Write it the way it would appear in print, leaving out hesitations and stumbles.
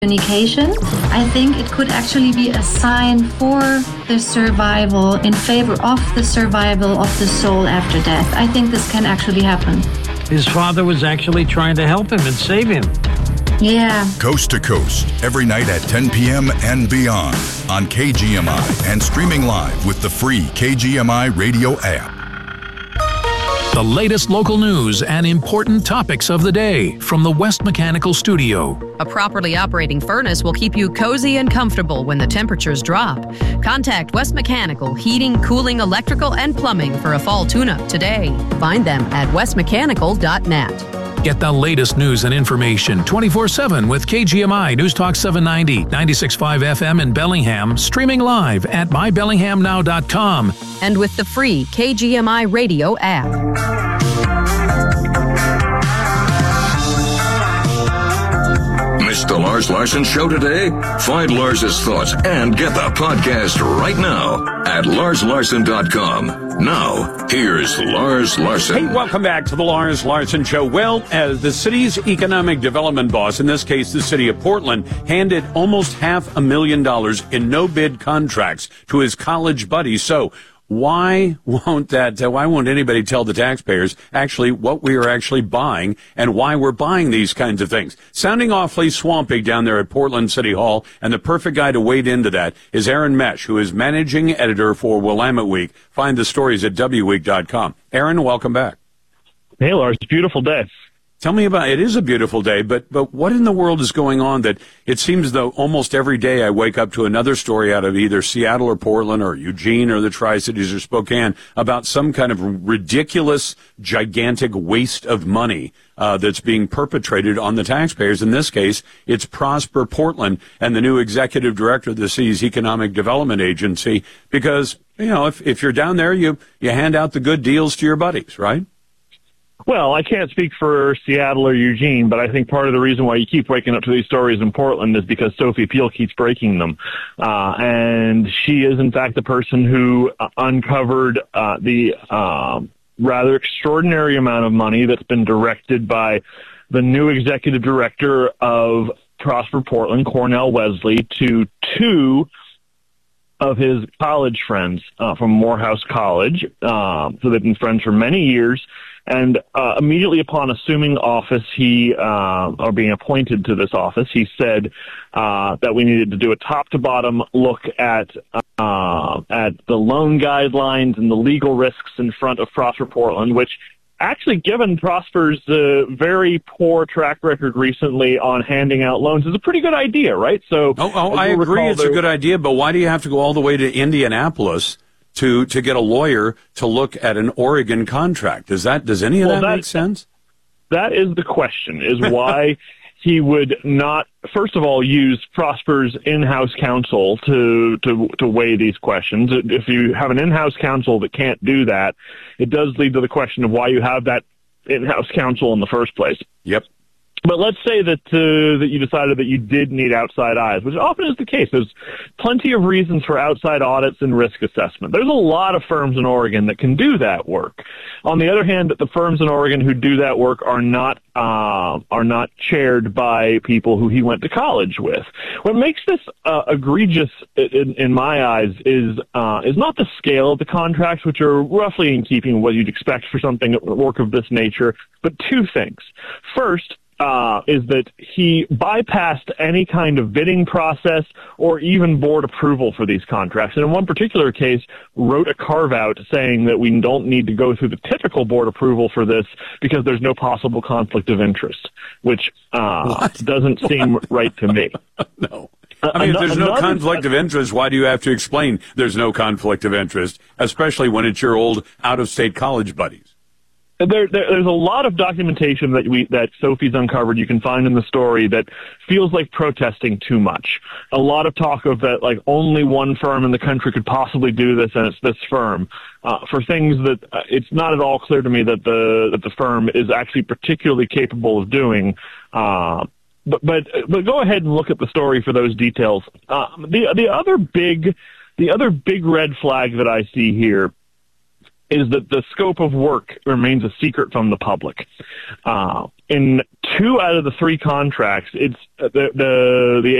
communication. I think it could actually be a sign for the survival, in favor of the survival of the soul after death. I think this can actually happen. His father was actually trying to help him and save him. Yeah. Coast to Coast, every night at 10 p.m. and beyond on KGMI and streaming live with the free KGMI radio app. The latest local news and important topics of the day from the West Mechanical Studio. A properly operating furnace will keep you cozy and comfortable when the temperatures drop. Contact West Mechanical Heating, Cooling, Electrical, and Plumbing for a fall tune-up today. Find them at westmechanical.net. Get the latest news and information 24/7 with KGMI News Talk 790, 96.5 FM in Bellingham, streaming live at mybellinghamnow.com. And with the free KGMI radio app. Missed the Lars Larson Show today? Find Lars's thoughts and get the podcast right now at larslarson.com. Now, here's Lars Larson. Hey, welcome back to the Lars Larson Show. Well, as the city's economic development boss, in this case the city of Portland, handed almost $500,000 in no-bid contracts to his college buddies. So why won't anybody tell the taxpayers actually what we are actually buying and why we're buying these kinds of things? Sounding awfully swampy down there at Portland City Hall, and the perfect guy to wade into that is Aaron Mesh, who is managing editor for Willamette Week. Find the stories at wweek.com. Aaron, welcome back. Hey, Lars, beautiful day. Tell me about it. It is a beautiful day, but what in the world is going on that it seems as though almost every day I wake up to another story out of either Seattle or Portland or Eugene or the Tri-Cities or Spokane about some kind of ridiculous, gigantic waste of money that's being perpetrated on the taxpayers. In this case, it's Prosper Portland and the new executive director of the city's economic development agency because, you know, if you're down there, you hand out the good deals to your buddies, right? Well, I can't speak for Seattle or Eugene, but I think part of the reason why you keep waking up to these stories in Portland is because Sophie Peel keeps breaking them. And she is, in fact, the person who uncovered the rather extraordinary amount of money that's been directed by the new executive director of Prosper Portland, Cornell Wesley, to two of his college friends from Morehouse College. So they've been friends for many years. And immediately upon assuming office, or being appointed to this office, he said that we needed to do a top-to-bottom look at the loan guidelines and the legal risks in front of Prosper Portland, which actually, given Prosper's very poor track record recently on handing out loans, is a pretty good idea, right? So, I agree it's a good idea, but why do you have to go all the way to Indianapolis to get a lawyer to look at an Oregon contract? Does any of that make sense? That is the question, is why he would not, first of all, use Prosper's in-house counsel to weigh these questions. If you have an in-house counsel that can't do that, it does lead to the question of why you have that in-house counsel in the first place. Yep. But let's say that you decided that you did need outside eyes, which often is the case. There's plenty of reasons for outside audits and risk assessment. There's a lot of firms in Oregon that can do that work. On the other hand, the firms in Oregon who do that work are not chaired by people who he went to college with. What makes this egregious in my eyes is not the scale of the contracts, which are roughly in keeping with what you'd expect for work of this nature, but two things. First, is that he bypassed any kind of bidding process or even board approval for these contracts. And in one particular case, wrote a carve-out saying that we don't need to go through the typical board approval for this because there's no possible conflict of interest, which doesn't seem right to me. No. I mean, if there's no conflict of interest, why do you have to explain there's no conflict of interest, especially when it's your old out-of-state college buddies? There's a lot of documentation that Sophie's uncovered you can find in the story that feels like protesting too much. A lot of talk of that, like, only one firm in the country could possibly do this, and it's this firm. For things that it's not at all clear to me that the firm is actually particularly capable of doing. But go ahead and look at the story for those details. The other big red flag that I see here is that the scope of work remains a secret from the public. In 2 out of the 3 contracts, it's the